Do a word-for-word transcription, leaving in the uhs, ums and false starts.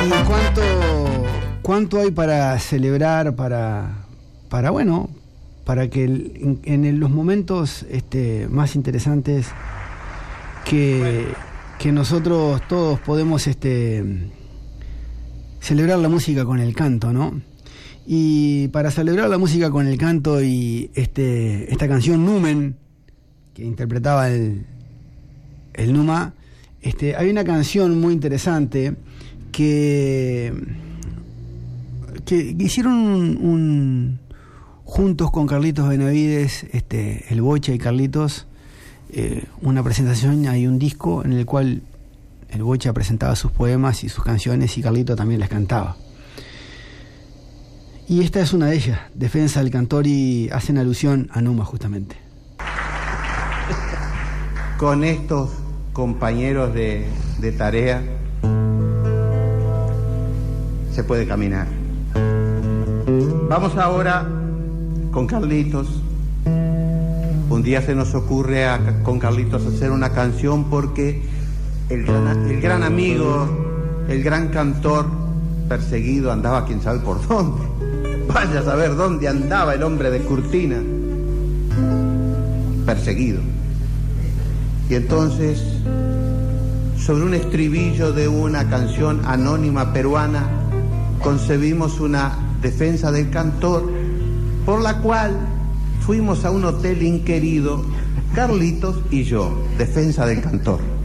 ¿Y cuánto, cuánto hay para celebrar, para, para bueno, para que el, en, en los momentos este, más interesantes que, que nosotros todos podemos este, celebrar la música con el canto, ¿no? Y para celebrar la música con el canto y este, esta canción Numen, que interpretaba el, el Numa, este, hay una canción muy interesante que, que hicieron un, un, juntos con Carlitos Benavides, este, el Bocha y Carlitos, eh, una presentación, hay un disco en el cual el Bocha presentaba sus poemas y sus canciones y Carlitos también las cantaba. Y esta es una de ellas, Defensa del Cantor, y hacen alusión a Numa justamente. Con estos compañeros de, de tarea se puede caminar. Vamos ahora con Carlitos. Un día se nos ocurre a, con Carlitos hacer una canción porque el gran, el gran amigo, el gran cantor perseguido andaba quién sabe por dónde. Vaya a saber dónde andaba el hombre de Curtina, perseguido. Y entonces, sobre un estribillo de una canción anónima peruana, concebimos una defensa del cantor, por la cual fuimos a un hotel inquerido, Carlitos y yo, defensa del cantor.